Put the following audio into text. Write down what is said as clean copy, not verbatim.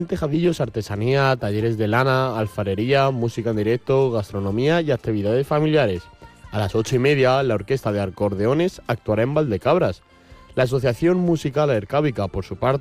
Tejadillos, artesanía, talleres de lana, alfarería, música en directo, gastronomía y actividades familiares. A las 8:30, la orquesta de acordeones actuará en Valdecabras. La Asociación Musical Ercábica, por su parte,